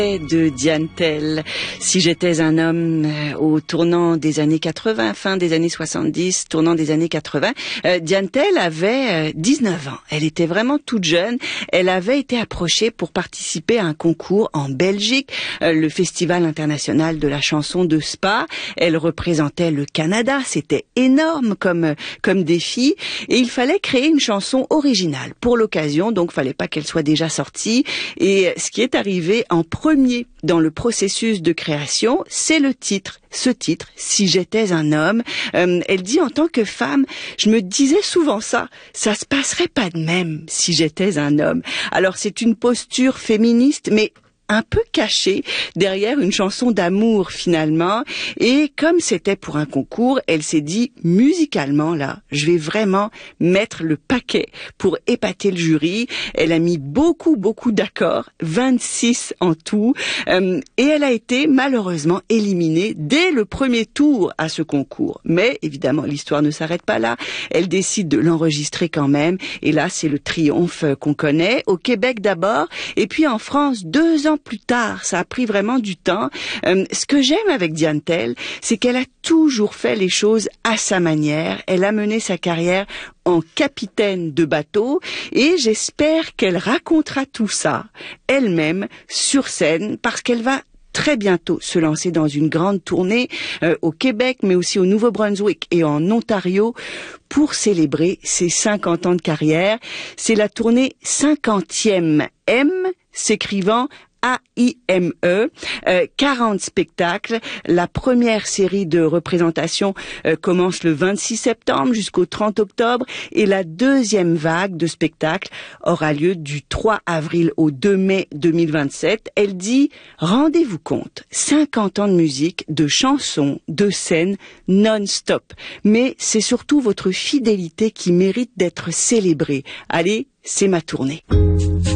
De Diane Tell, Si j'étais un homme, au tournant des années 80, fin des années 70, tournant des années 80. Diane Tell avait 19 ans. Elle était vraiment toute jeune. Elle avait été approchée pour participer à un concours en Belgique, le Festival international de la chanson de Spa. Elle représentait le Canada. C'était énorme comme défi. Et il fallait créer une chanson originale pour l'occasion. Donc, fallait pas qu'elle soit déjà sortie. Et ce qui est arrivé en premier dans le processus de création, c'est le titre. Ce titre, Si j'étais un homme. Elle dit, en tant que femme, je me disais souvent ça se passerait pas de même si j'étais un homme. Alors c'est une posture féministe, mais un peu cachée derrière une chanson d'amour finalement. Et comme c'était pour un concours, elle s'est dit, musicalement là, je vais vraiment mettre le paquet pour épater le jury. Elle a mis beaucoup d'accords, 26 en tout, et elle a été malheureusement éliminée dès le premier tour à ce concours. Mais évidemment, l'histoire ne s'arrête pas là. Elle décide de l'enregistrer quand même, et là c'est le triomphe qu'on connaît, au Québec d'abord, et puis en France 2 ans plus tard. Ça a pris vraiment du temps. Ce que j'aime avec Diane Tell, c'est qu'elle a toujours fait les choses à sa manière. Elle a mené sa carrière en capitaine de bateau et j'espère qu'elle racontera tout ça elle-même sur scène parce qu'elle va très bientôt se lancer dans une grande tournée au Québec, mais aussi au Nouveau-Brunswick et en Ontario pour célébrer ses 50 ans de carrière. C'est la tournée 50e M, s'écrivant AIME, 40 spectacles. La première série de représentations commence le 26 septembre jusqu'au 30 octobre et la deuxième vague de spectacles aura lieu du 3 avril au 2 mai 2027. Elle dit, rendez-vous compte, 50 ans de musique, de chansons, de scènes non-stop. Mais c'est surtout votre fidélité qui mérite d'être célébrée. Allez, c'est ma tournée.